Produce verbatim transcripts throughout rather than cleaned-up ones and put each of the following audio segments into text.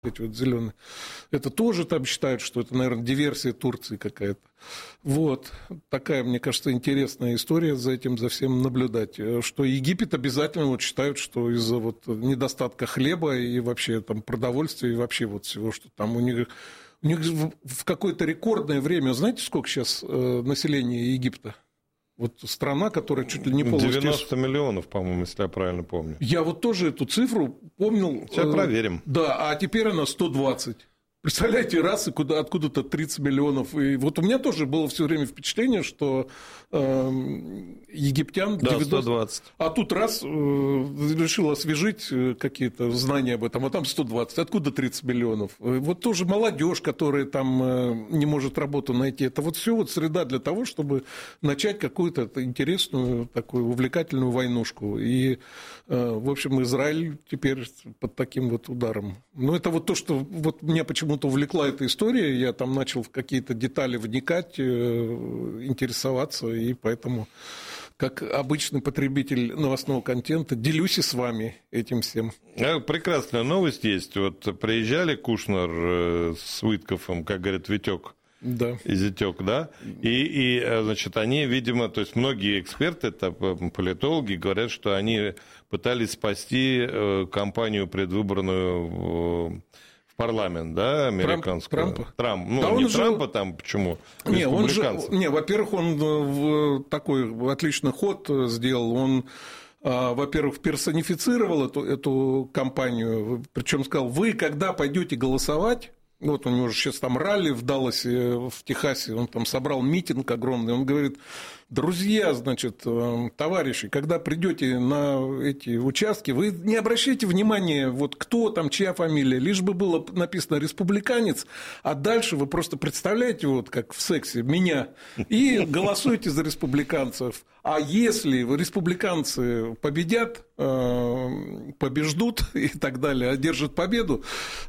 эти вот зеленые, это тоже там считают, что это, наверное, диверсия Турции какая-то. Вот. Такая, мне кажется, интересная история за этим, за всем наблюдать. Что Египет обязательно вот считают, что из-за вот недостатка хлеба и вообще там продовольствия и вообще вот всего, что там у них, у них в какое-то рекордное время, знаете, сколько сейчас населения Египта? Вот страна, которая чуть ли не полностью... девяносто миллионов, по-моему, если я правильно помню. Я вот тоже эту цифру помнил. Сейчас э, проверим. Да, а теперь она сто двадцать. Представляете, раз и куда, откуда-то тридцать миллионов. И вот у меня тоже было все время впечатление, что э, египтян... Да, девяносто... сто двадцать. А тут раз э, решил освежить какие-то знания об этом, а там сто двадцать. Откуда тридцать миллионов? Вот тоже молодежь, которая там э, не может работу найти. Это вот все вот среда для того, чтобы начать какую-то интересную, такую увлекательную войнушку. И, э, в общем, Израиль теперь под таким вот ударом. Но это вот то, что вот меня почему Почему-то увлекла эта история, я там начал в какие-то детали вникать, интересоваться, и поэтому, как обычный потребитель новостного контента, делюсь и с вами этим всем. Прекрасная новость есть. Вот приезжали Кушнер с Уиткофом, как говорят, Витек. Да. И зятёк, да? И, и, значит, они, видимо, то есть многие эксперты, это политологи, говорят, что они пытались спасти кампанию предвыборную в парламент, да, американскую. Трампа? Трамп. Ну, да не же... Трампа там, почему? Не, он же, не, во-первых, он такой отличный ход сделал, он... Во-первых, персонифицировал эту, эту кампанию, причем сказал, вы, когда пойдете голосовать, вот у него же сейчас там ралли в Далласе, в Техасе, он там собрал митинг огромный, он говорит, друзья, значит, товарищи, когда придете на эти участки, вы не обращайте внимания, вот кто там, чья фамилия, лишь бы было написано республиканец, а дальше вы просто представляете, вот как в сексе, меня, и голосуйте за республиканцев. А если республиканцы победят, побеждут и так далее, одержат победу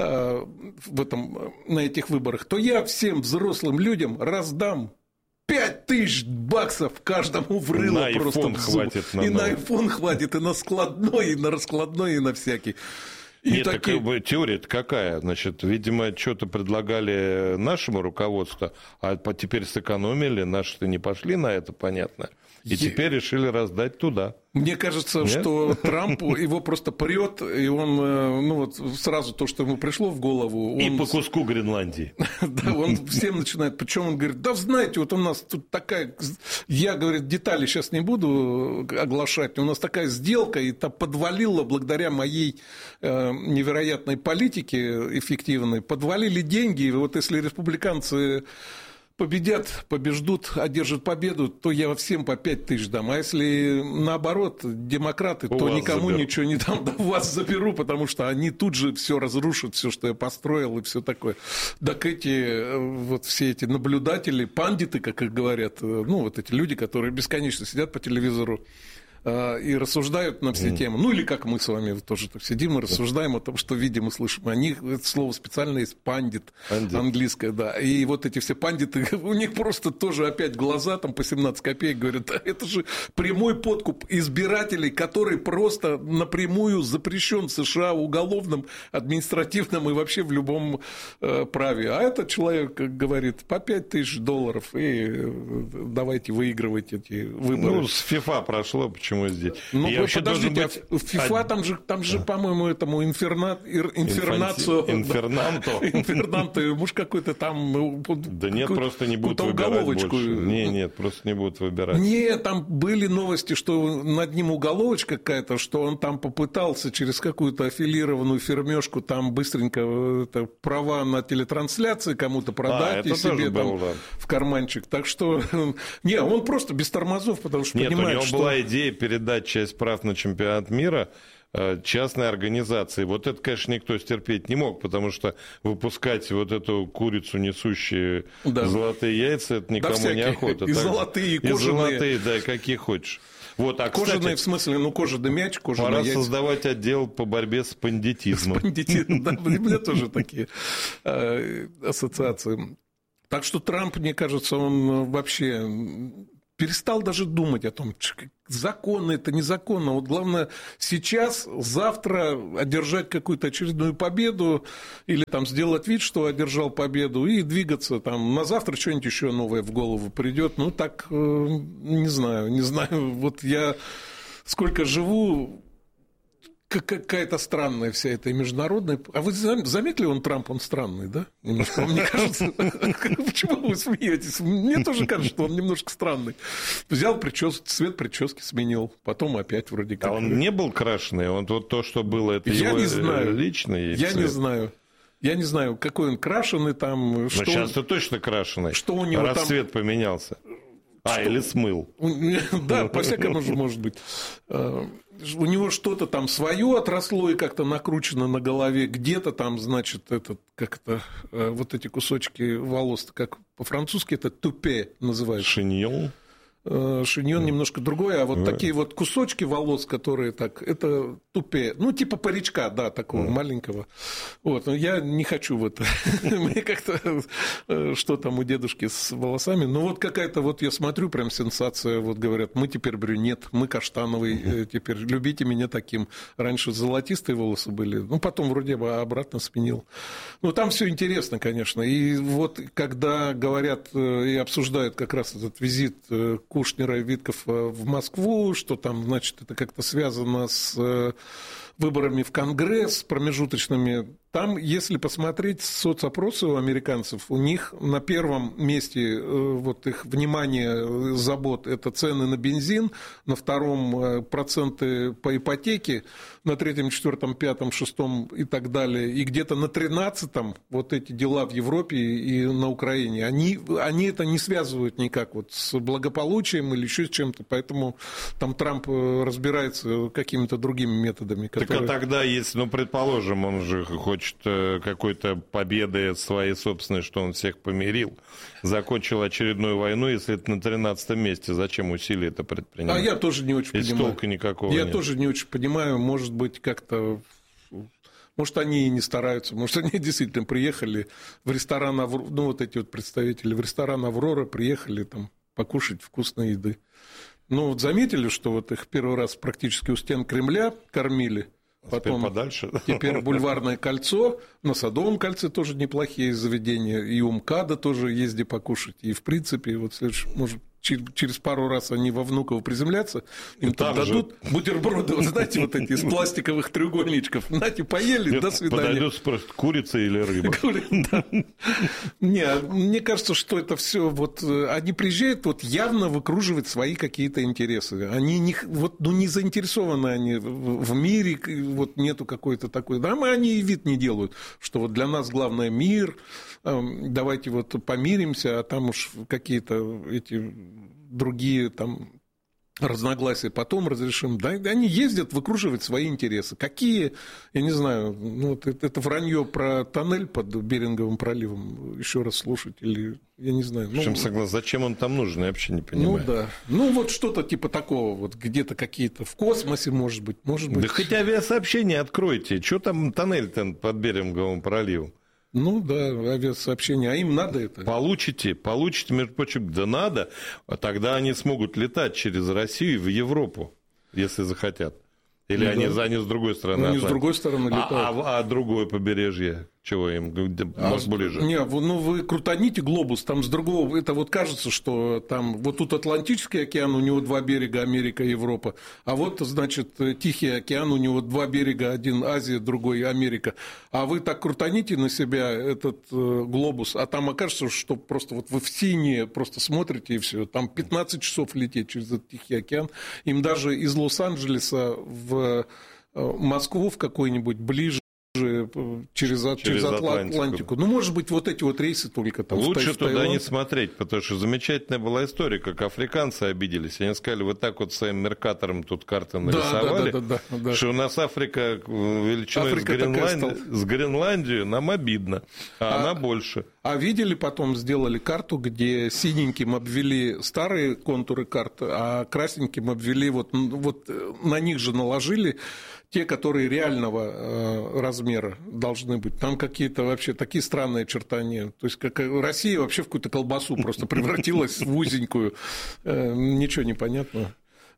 в этом, на этих выборах, то я всем взрослым людям раздам пять тысяч баксов каждому в рыло на просто в хватит, на и на iPhone хватит, и на складной, и на раскладной, и на всякий. И Нет, такие... так теория-то какая? Значит, видимо, что-то предлагали нашему руководству, а теперь сэкономили, наши-то не пошли на это, понятно. И Я... теперь решили раздать туда. Мне кажется, Нет? что Трамп его просто прет, и он, ну вот сразу то, что ему пришло в голову... Он... И по куску Гренландии. Да, он всем начинает, причем он говорит, да знаете, вот у нас тут такая... Я, говорит, детали сейчас не буду оглашать, у нас такая сделка, и там подвалила благодаря моей невероятной политике эффективной, подвалили деньги, и вот если республиканцы... победят, побеждут, одержат победу, то я всем по пять тысяч дам. А если наоборот, демократы, у то никому заберу. ничего не дам, да вас заберу, потому что они тут же все разрушат, все, что я построил, и все такое. Так эти, вот все эти наблюдатели, пандиты, как их говорят, ну, вот эти люди, которые бесконечно сидят по телевизору и рассуждают на все mm. темы. Ну, или как мы с вами тоже так сидим и рассуждаем о том, что видим и слышим. О них это слово специально есть пандит, пандит, английское, да. И вот эти все пандиты, у них просто тоже опять глаза там по семнадцать копеек говорят, да, это же прямой подкуп избирателей, который просто напрямую запрещен в США в уголовном, административном и вообще в любом э, праве. А этот человек говорит, по пять тысяч долларов, и давайте выигрывать эти выборы. Ну, с FIFA прошло, почему здесь? Ну, вы подождите, быть... в FIFA там же, там же, по-моему, этому инферна... инфернацию... Инфернанто. Инфернанто, муж какой-то там... Да нет, просто не будут выбирать больше. Нет, нет, просто не будут выбирать. Нет, там были новости, что над ним уголовочка какая-то, что он там попытался через какую-то аффилированную фирмёшку там быстренько это, права на телетрансляции кому-то продать а, и себе там был, да. в карманчик. Так что... Не, он просто без тормозов, потому что нет, понимает, у него что... была идея передать часть прав на чемпионат мира частной организации. Вот это, конечно, никто стерпеть не мог, потому что выпускать вот эту курицу, несущую да. золотые яйца, это никому да, не охота. И так... золотые, и кожаные. И золотые, да, какие хочешь. Вот, а, кожаные, кстати, в смысле, ну, кожаный мяч, кожаные пора яйца. создавать отдел по борьбе с бандитизмом. С бандитизмом, да, у меня тоже такие ассоциации. Так что Трамп, мне кажется, он вообще... перестал даже думать о том, законно это, незаконно. Вот главное сейчас, завтра одержать какую-то очередную победу или там сделать вид, что одержал победу, и двигаться там. На завтра что-нибудь еще новое в голову придет. Ну, так, не знаю, не знаю. Вот я сколько живу... Какая-то странная вся эта международная... А вы заметили, он Трамп, он странный, да? Немножко, мне кажется... Почему вы смеетесь? Мне тоже кажется, что он немножко странный. Взял прическу, цвет прически сменил, потом опять вроде как... А он не был крашеный? Он вот то, что было, это Я его не знаю. личный Я цвет? не знаю. Я не знаю, какой он крашеный там... Но что сейчас-то он... точно крашеный. Что у него раз там... цвет поменялся. А, что... или смыл. Да, по-всякому же может быть. У него что-то там свое отросло и как-то накручено на голове. Где-то там, значит, этот, как-то вот эти кусочки волос, как по-французски это тупе называется. Шиньон. Шиньон немножко другой, а вот да. такие вот кусочки волос, которые так, это тупе, ну, типа паричка, да, такого да. маленького. Вот, но я не хочу в это. Мне как-то, что там у дедушки с волосами, ну, вот какая-то, вот я смотрю, прям сенсация, вот говорят, мы теперь брюнет, мы каштановый, теперь любите меня таким. Раньше золотистые волосы были, ну, потом вроде бы обратно сменил. Ну, там все интересно, конечно, и вот когда говорят и обсуждают как раз этот визит Кушнера и Виткофа в Москву, что там, значит, это как-то связано с выборами в Конгресс промежуточными. Там, если посмотреть соцопросы у американцев, у них на первом месте вот их внимание, забот – это цены на бензин, на втором – проценты по ипотеке, на третьем, четвертом, пятом, шестом и так далее, и где-то на тринадцатом вот эти дела в Европе и на Украине, они, они это не связывают никак вот с благополучием или еще с чем-то, поэтому там Трамп разбирается какими-то другими методами. Которые... Так а тогда, если, ну, предположим, он же хочет какой-то победы своей собственной, что он всех помирил, закончил очередную войну, если это на тринадцатом месте, зачем усилия это предпринимать? А я тоже не очень Если понимаю. толка никакого я нет. тоже не очень понимаю, может быть, как-то... Может, они и не стараются, может, они действительно приехали в ресторан «Аврора», ну, вот эти вот представители, в ресторан «Аврора» приехали там покушать вкусной еды. Ну, вот заметили, что вот их первый раз практически у стен Кремля кормили, потом теперь подальше. Теперь Бульварное кольцо, на Садовом кольце тоже неплохие заведения, и у МКАДа тоже езди покушать, и в принципе, вот следующий, может, через пару раз они во Внуково приземлятся, им там дадут же... бутерброды, вот знаете, вот эти из пластиковых треугольничков. Нате, поели, нет, до свидания. Подойдет, спросит, курица или рыба? Не, мне кажется, что это все вот они приезжают вот явно выкруживать свои какие-то интересы. Они не, вот, ну, не заинтересованы они в мире, вот нету какой-то такой. Да, мы они и вид не делают, что вот для нас главное мир, давайте вот помиримся, а там уж какие-то эти другие там разногласия потом разрешим. Да, они ездят выкруживать свои интересы. Какие, я не знаю, ну, вот это, это вранье про тоннель под Беринговым проливом еще раз слушать или я не знаю. В общем, ну, согласен, зачем он там нужен, я вообще не понимаю. Ну да, ну вот что-то типа такого, вот где-то какие-то в космосе, может быть, может быть. Да хоть авиасообщение откройте, что там тоннель-то под Беринговым проливом? Ну да, авиасообщение, а им надо это? Получите, получите, между прочим, да надо, а тогда они смогут летать через Россию в Европу, если захотят. Или ну, они, да. они с другой стороны? Ну, они с другой стороны летают. А, а, а другое побережье? Чего им? А, ближе? Не, ну вы крутаните глобус, там с другого, это вот кажется, что там, вот тут Атлантический океан, у него два берега, Америка и Европа, а вот, значит, Тихий океан, у него два берега, один Азия, другой Америка. А вы так крутаните на себя этот э, глобус, а там окажется, что просто вот вы в синее просто смотрите и все, там пятнадцать часов лететь через этот Тихий океан, им даже из Лос-Анджелеса в Москву в какой-нибудь ближе, Через, через Атлантику. Атлантику. Ну, может быть, вот эти вот рейсы только там. Лучше в туда не смотреть, потому что замечательная была история, как африканцы обиделись. Они сказали, вот так вот своим меркатором тут карты нарисовали, да, да, да, да, да. что у нас Африка величиной Африка с, Гренланд... с Гренландию, нам обидно, а, а она больше. А видели, потом сделали карту, где синеньким обвели старые контуры карты, а красненьким обвели, вот, вот на них же наложили те, которые реального размера должны быть. Там какие-то вообще такие странные очертания. То есть, как Россия вообще в какую-то колбасу просто превратилась в узенькую. Ничего не понятно.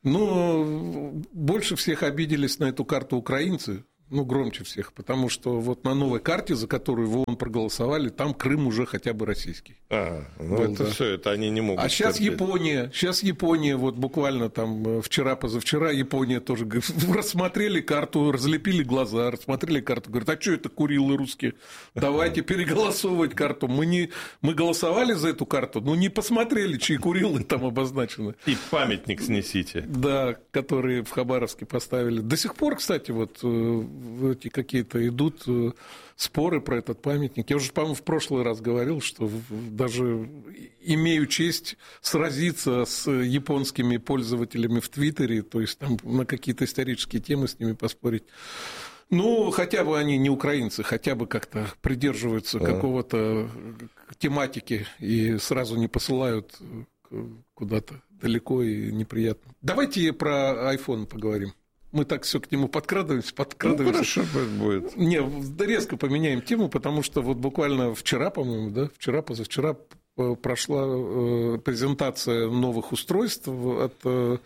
Но больше всех обиделись на эту карту украинцы. Ну, громче всех, потому что вот на новой карте, за которую в ООН проголосовали, там Крым уже хотя бы российский. А, ну был, это да. все, это они не могут. А сейчас терпеть. Япония, сейчас Япония, вот буквально там вчера-позавчера Япония тоже рассмотрели карту, разлепили глаза, рассмотрели карту, говорят, а что это Курилы русские? Давайте переголосовывать карту. Мы, не, мы голосовали за эту карту, но не посмотрели, чьи Курилы там обозначены. И памятник снесите. Да, которые в Хабаровске поставили. До сих пор, кстати, вот эти какие-то идут споры про этот памятник. Я уже, по-моему, в прошлый раз говорил, что даже имею честь сразиться с японскими пользователями в Твиттере, то есть там на какие-то исторические темы с ними поспорить. Ну, хотя бы они не украинцы, хотя бы как-то придерживаются а. какого-то тематики и сразу не посылают куда-то далеко и неприятно. Давайте про iPhone поговорим. Мы так все к нему подкрадываемся, подкрадываемся. Ну, хорошо будет. Не, резко поменяем тему, потому что вот буквально вчера, по-моему, да, вчера, позавчера прошла презентация новых устройств от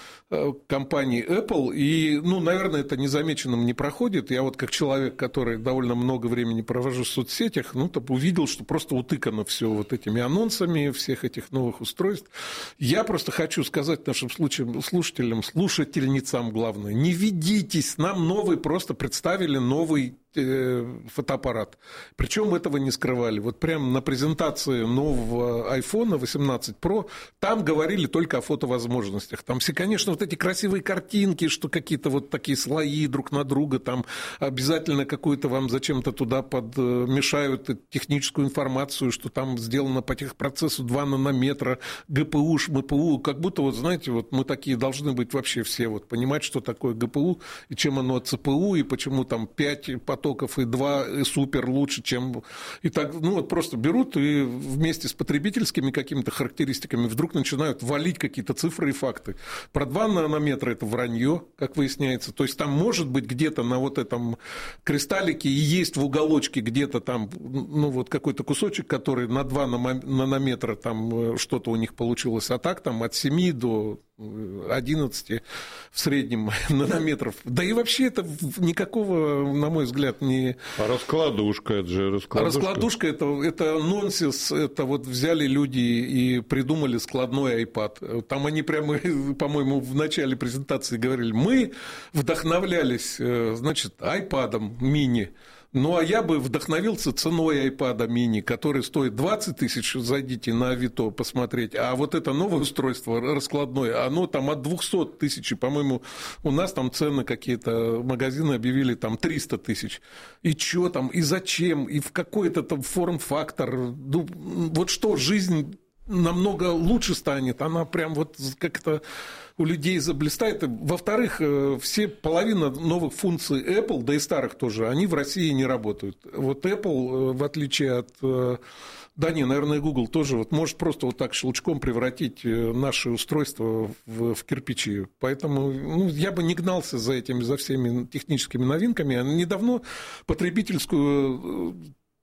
компании Apple, и, ну, наверное, это незамеченным не проходит. Я вот как человек, который довольно много времени провожу в соцсетях, ну, увидел, что просто утыкано все вот этими анонсами всех этих новых устройств. Я просто хочу сказать нашим слушателям, слушательницам, главное, не ведитесь, нам новый, просто представили новый фотоаппарат. Причем этого не скрывали. Вот прямо на презентации нового айфона восемнадцать про там говорили только о фотовозможностях. Там все, конечно, вот эти красивые картинки, что какие-то вот такие слои друг на друга, там обязательно какую-то вам зачем-то туда подмешают техническую информацию, что там сделано по техпроцессу два нанометра, ГПУ, ШМПУ, как будто, вот знаете, вот мы такие должны быть вообще все, вот понимать, что такое ГПУ, и чем оно от ЦПУ, и почему там пять потоков и два супер лучше, чем... И так, ну, вот просто берут и вместе с потребительскими какими-то характеристиками вдруг начинают валить какие-то цифры и факты. Про два нанометра это вранье, как выясняется. То есть там может быть где-то на вот этом кристаллике и есть в уголочке где-то там, ну, вот какой-то кусочек, который на два нанометра там что-то у них получилось, а так там от семи до одиннадцати в среднем нанометров. Да и вообще это никакого, на мой взгляд, не... А раскладушка, это же раскладушка. Раскладушка это, это нонсенс, это вот взяли люди и придумали складной iPad. Там они прямо, по-моему, в начале презентации говорили, мы вдохновлялись, значит, iPad'ом мини. Ну, а я бы вдохновился ценой iPad mini, который стоит двадцать тысяч, зайдите на Авито посмотреть, а вот это новое устройство раскладное, оно там от двухсот тысяч, по-моему, у нас там цены какие-то, магазины объявили там триста тысяч. И что там, и зачем, и в какой-то там форм-фактор, ну, вот что, жизнь намного лучше станет, она прям вот как-то у людей заблистает. Во-вторых, все, половина новых функций Apple, да и старых тоже, они в России не работают. Вот Apple, в отличие от... Да не, наверное, Google тоже вот может просто вот так щелчком превратить наши устройства в, в кирпичи. Поэтому ну, я бы не гнался за этими, за всеми техническими новинками. Недавно потребительскую...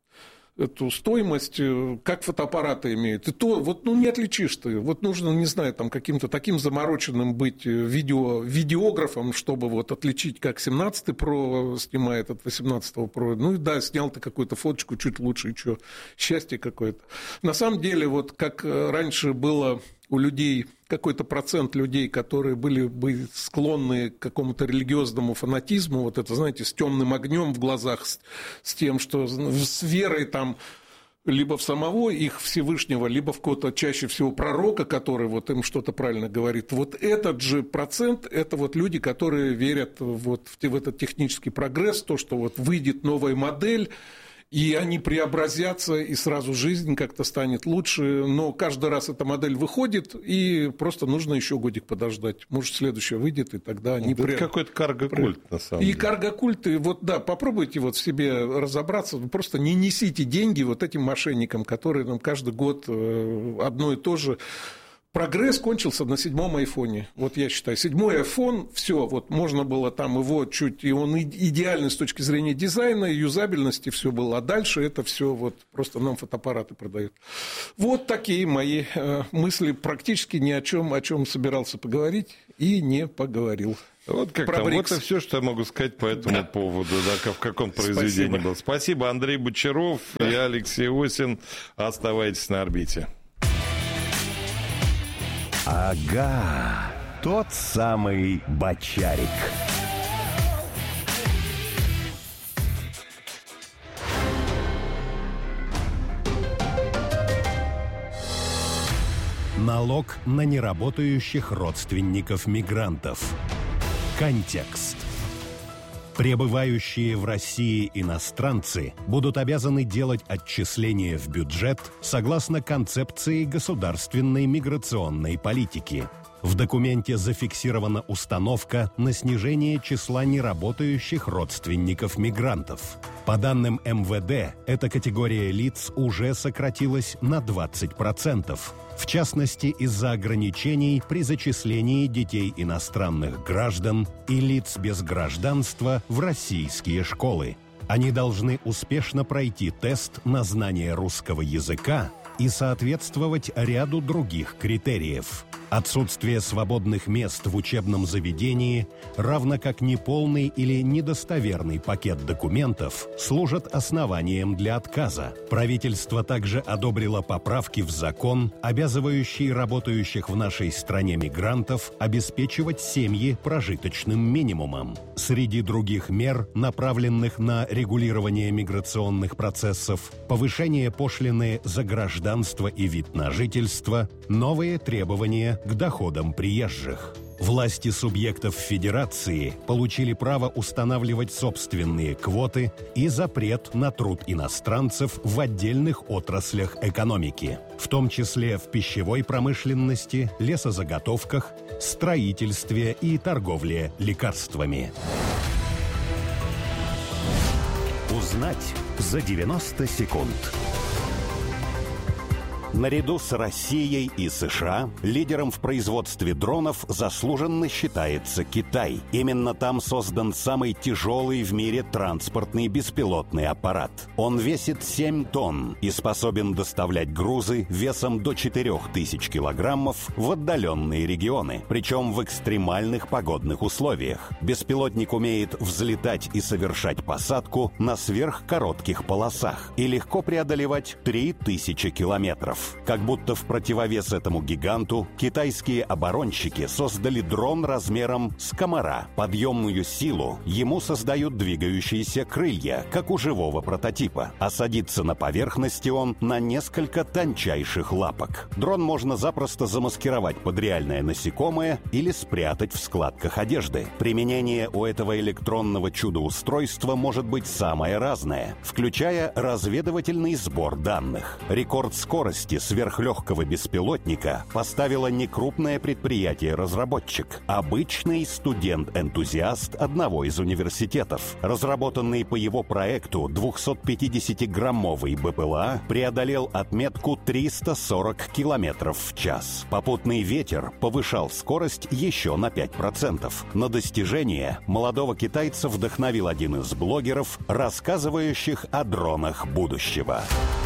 эту стоимость, как фотоаппараты имеют. И то, вот, ну, не отличишь ты. Вот нужно, не знаю, там, каким-то таким замороченным быть видео, видеографом, чтобы вот отличить, как семнадцатый про снимает от восемнадцатого про. Ну, и да, снял ты какую-то фоточку чуть лучше, и что, счастье какое-то. На самом деле, вот как раньше было у людей, какой-то процент людей, которые были бы склонны к какому-то религиозному фанатизму, вот это, знаете, с темным огнем в глазах, с, с тем, что с верой там либо в самого их Всевышнего, либо в кого-то чаще всего пророка, который вот им что-то правильно говорит. Вот этот же процент, это вот люди, которые верят вот в, в этот технический прогресс, то, что вот выйдет новая модель, и они преобразятся, и сразу жизнь как-то станет лучше. Но каждый раз эта модель выходит, и просто нужно еще годик подождать. Может, следующая выйдет, и тогда они... Это пре... какой-то карго-культ, на самом деле. И карго-культ, и вот, да, попробуйте вот в себе разобраться. Просто не несите деньги вот этим мошенникам, которые нам каждый год одно и то же прогресс кончился на седьмом айфоне. Вот я считаю, седьмой айфон, все, вот можно было там его чуть, и он идеальный с точки зрения дизайна, юзабельности, все было. А дальше это все вот просто нам фотоаппараты продают. Вот такие мои э, мысли, практически ни о чем, о чем собирался поговорить и не поговорил. Вот как там, вот это все, что я могу сказать по этому да. поводу, да, в каком произведении Спасибо. был. Спасибо, Андрей Бочаров да. и Алексей Осин. Оставайтесь на орбите. Ага, тот самый Бочарик. Налог на неработающих родственников мигрантов. Контекст. Пребывающие в России иностранцы будут обязаны делать отчисления в бюджет согласно концепции государственной миграционной политики. В документе зафиксирована установка на снижение числа неработающих родственников мигрантов. По данным эм вэ дэ, эта категория лиц уже сократилась на двадцать процентов. В частности, из-за ограничений при зачислении детей иностранных граждан и лиц без гражданства в российские школы. Они должны успешно пройти тест на знание русского языка и соответствовать ряду других критериев. Отсутствие свободных мест в учебном заведении, равно как неполный или недостоверный пакет документов, служат основанием для отказа. Правительство также одобрило поправки в закон, обязывающие работающих в нашей стране мигрантов обеспечивать семьи прожиточным минимумом. Среди других мер, направленных на регулирование миграционных процессов, повышение пошлины за гражданство и вид на жительство, новые требования к доходам приезжих. Власти субъектов Федерации получили право устанавливать собственные квоты и запрет на труд иностранцев в отдельных отраслях экономики, в том числе в пищевой промышленности, лесозаготовках, строительстве и торговле лекарствами. Узнать за девяносто секунд. Наряду с Россией и США лидером в производстве дронов заслуженно считается Китай. Именно там создан самый тяжелый в мире транспортный беспилотный аппарат. Он весит семь тонн и способен доставлять грузы весом до четырех тысяч килограммов в отдаленные регионы, причем в экстремальных погодных условиях. Беспилотник умеет взлетать и совершать посадку на сверхкоротких полосах и легко преодолевать три тысячи километров. Как будто в противовес этому гиганту, китайские оборонщики создали дрон размером с комара. Подъемную силу ему создают двигающиеся крылья, как у живого прототипа, а садится на поверхности он на несколько тончайших лапок. Дрон можно запросто замаскировать под реальное насекомое или спрятать в складках одежды. Применение у этого электронного чудо-устройства может быть самое разное, включая разведывательный сбор данных. Рекорд скорости сверхлегкого беспилотника поставило не крупное предприятие-разработчик, обычный студент-энтузиаст одного из университетов. Разработанный по его проекту двухсотпятидесятиграммовый бэ пэ эл а преодолел отметку триста сорок километров в час. Попутный ветер повышал скорость еще на пять процентов. На достижение молодого китайца вдохновил один из блогеров, рассказывающих о дронах будущего.